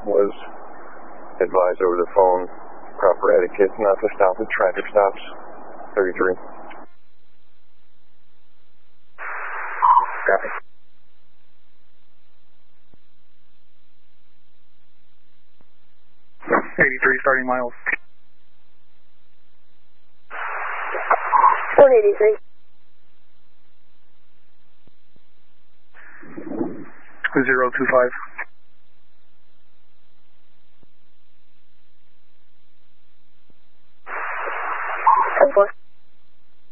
was advised over the phone, proper etiquette not to stop at traffic stops. 33. Copy. Starting miles. 183. 025.